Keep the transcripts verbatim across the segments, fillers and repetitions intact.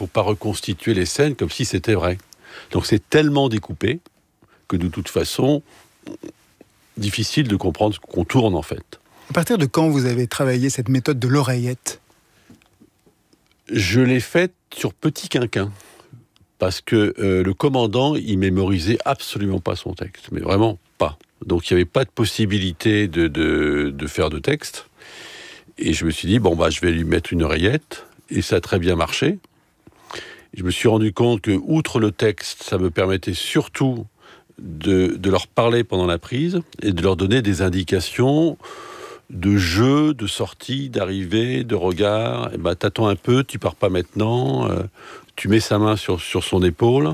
faut pas reconstituer les scènes comme si c'était vrai. Donc c'est tellement découpé que de toute façon, difficile de comprendre ce qu'on tourne en fait. À partir de quand vous avez travaillé cette méthode de l'oreillette ? Je l'ai faite sur Petit Quinquin. Parce que euh, le commandant, il mémorisait absolument pas son texte. Mais vraiment pas. Donc il n'y avait pas de possibilité de, de, de faire de texte. Et je me suis dit, bon, bah, je vais lui mettre une oreillette. Et ça a très bien marché. Je me suis rendu compte que, outre le texte, ça me permettait surtout de, de leur parler pendant la prise et de leur donner des indications de jeu, de sortie, d'arrivée, de regard. Et bah, t'attends un peu, tu pars pas maintenant. Euh, tu mets sa main sur, sur son épaule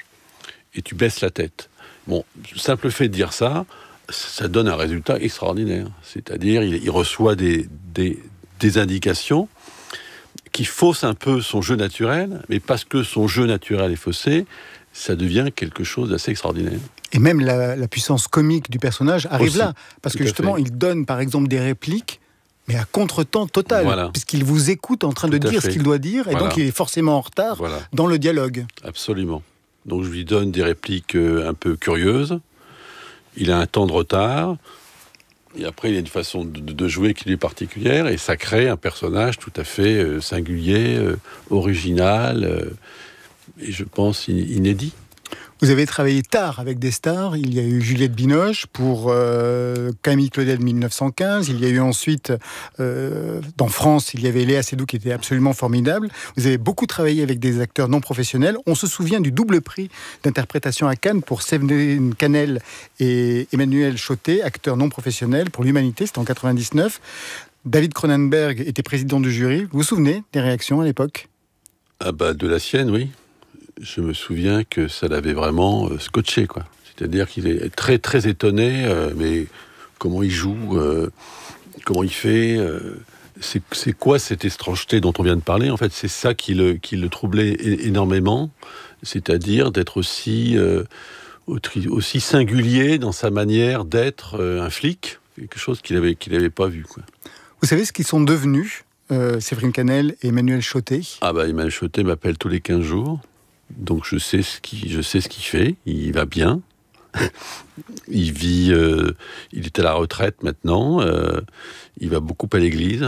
et tu baisses la tête. Bon, le simple fait de dire ça, ça donne un résultat extraordinaire. C'est-à-dire, il, il reçoit des, des, des indications qui faussent un peu son jeu naturel, mais parce que son jeu naturel est faussé, ça devient quelque chose d'assez extraordinaire. Et même la, la puissance comique du personnage arrive Aussi, là, parce que justement, il donne par exemple des répliques, mais à contre-temps total, voilà. puisqu'il vous écoute en train Tout de dire fait. ce qu'il doit dire, et voilà. donc il est forcément en retard voilà. dans le dialogue. Absolument. Donc je lui donne des répliques euh, un peu curieuses, il a un temps de retard, et après il a une façon de, de jouer qui lui est particulière, et ça crée un personnage tout à fait euh, singulier, euh, original, euh, et je pense inédit. Vous avez travaillé tard avec des stars. Il y a eu Juliette Binoche pour euh, Camille Claudel mille neuf cent quinze. Il y a eu ensuite, euh, dans France, il y avait Léa Seydoux qui était absolument formidable. Vous avez beaucoup travaillé avec des acteurs non professionnels. On se souvient du double prix d'interprétation à Cannes pour Séverine Canel et Emmanuel Chotet, acteurs non professionnels pour l'Humanité. C'était en quatre-vingt-dix-neuf. David Cronenberg était président du jury. Vous vous souvenez des réactions à l'époque ? Ah bah, de la sienne, oui. Je me souviens que ça l'avait vraiment euh, scotché, quoi. C'est-à-dire qu'il est très, très étonné, euh, mais comment il joue, euh, comment il fait, euh, c'est, c'est quoi cette étrangeté dont on vient de parler ? En fait, c'est ça qui le, qui le troublait é- énormément, c'est-à-dire d'être aussi, euh, aussi singulier dans sa manière d'être euh, un flic, quelque chose qu'il n'avait qu'il avait pas vu, quoi. Vous savez ce qu'ils sont devenus, euh, Séverine Canel et Emmanuel Chotet ? Ah bah, Emmanuel Chotet m'appelle tous les quinze jours. Donc je sais ce qu'il, je sais ce qu'il fait, il va bien, il vit, euh, il est à la retraite maintenant, euh, il va beaucoup à l'église.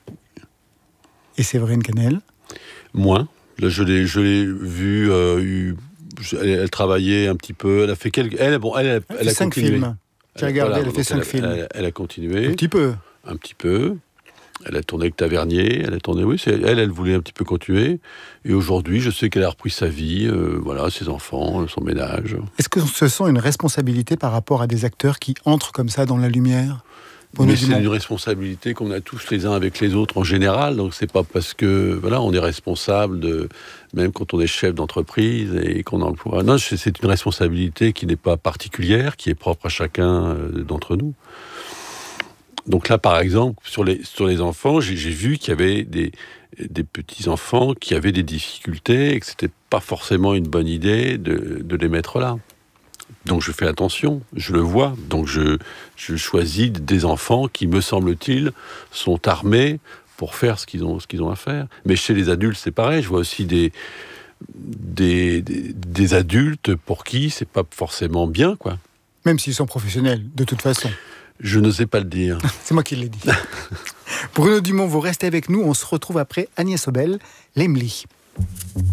Et Séverine Canel ? Moins, là je l'ai, je l'ai vu, euh, eu, elle, elle travaillait un petit peu, elle a fait quelques, elle, bon, elle, elle, elle, elle a cinq continué. films. J'ai regardé, voilà, elle a fait cinq elle, films. Elle, elle a continué. Un petit peu. Un petit peu. Elle a tourné avec Tavernier, elle a tourné, oui, c'est, elle, elle voulait un petit peu continuer. Et aujourd'hui, je sais qu'elle a repris sa vie, euh, voilà, ses enfants, son ménage. Est-ce que ce sent une responsabilité par rapport à des acteurs qui entrent comme ça dans la lumière ? Mais c'est une responsabilité qu'on a tous les uns avec les autres en général. Donc c'est pas parce que voilà, on est responsable de, même quand on est chef d'entreprise et qu'on emploie. Non, c'est une responsabilité qui n'est pas particulière, qui est propre à chacun d'entre nous. Donc là, par exemple, sur les, sur les enfants, j'ai, j'ai vu qu'il y avait des, des petits-enfants qui avaient des difficultés et que c'était pas forcément une bonne idée de, de les mettre là. Donc je fais attention, je le vois. Donc je, je choisis des enfants qui, me semble-t-il, sont armés pour faire ce qu'ils ont, ce qu'ils ont à faire. Mais chez les adultes, c'est pareil. Je vois aussi des, des, des, des adultes pour qui c'est pas forcément bien, quoi. Même s'ils sont professionnels, de toute façon. Je n'osais pas le dire. C'est moi qui l'ai dit. Bruno Dumont, vous restez avec nous. On se retrouve après Agnès Obel, l'Emily.